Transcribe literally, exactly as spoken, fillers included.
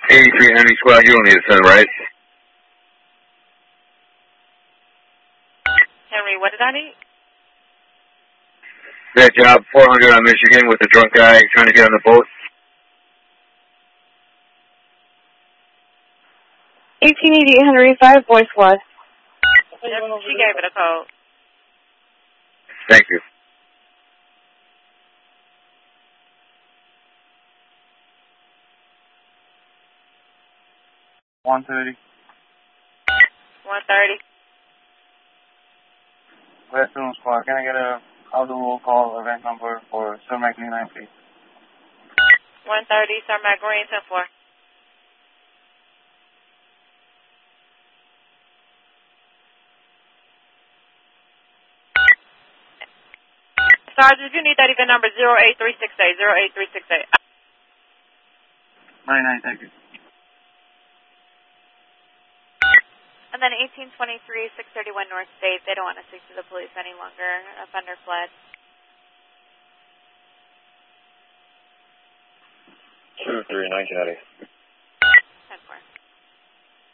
eighty-three Henry Squad, you don't need to send, right? Henry, what did I need? That job, four hundred on Michigan with the drunk guy trying to get on the boat. eighteen eighty-eight Henry five, Boy Squad. Yep, she gave it a code. Thank you. one thirty. one thirty. West Room Squad, can I get a out of the roll call event number for Sir McLean nine, please? one thirty, Sir Mac Green, ten four. Sergeant, if you need that event number, zero eight three six eight, zero eight three six eight. ninety-nine, thank you. And then eighteen twenty-three, six thirty-one North State. They don't want to speak to the police any longer. Offender fled. two three, nineteen ninety.